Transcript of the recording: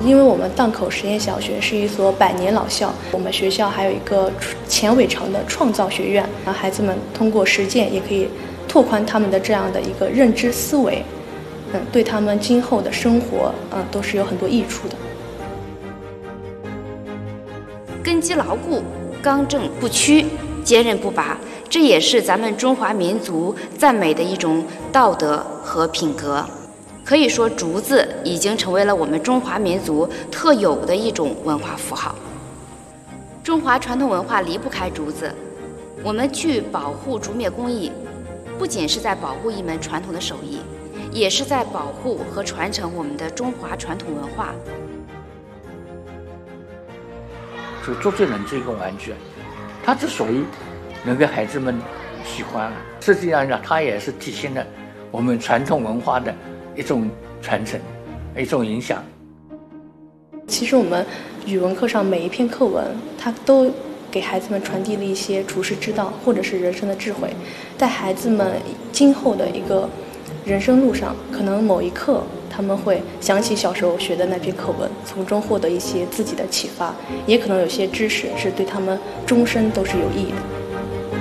因为我们荡口实验小学是一所100年老校，我们学校还有一个钱伟长的创造学院，让孩子们通过实践也可以拓宽他们的这样的一个认知思维，对他们今后的生活都是有很多益处的。 根基牢固，刚正不屈，坚韧不拔，这也是咱们中华民族赞美的一种道德和品格。可以说，竹子已经成为了我们中华民族特有的一种文化符号。中华传统文化离不开竹子，我们去保护竹篾工艺，不仅是在保护一门传统的手艺，也是在保护和传承我们的中华传统文化。 这个周杰伦这个玩具，它之所以能给孩子们喜欢，实际上它也是体现了我们传统文化的一种传承，一种影响。 其实我们语文课上每一篇课文，它都给孩子们传递了一些处世之道，或者是人生的智慧，在孩子们今后的一个人生路上，可能某一刻他们会想起小时候学的那篇课文，从中获得一些自己的启发，也可能有些知识是对他们终身都是有意义的。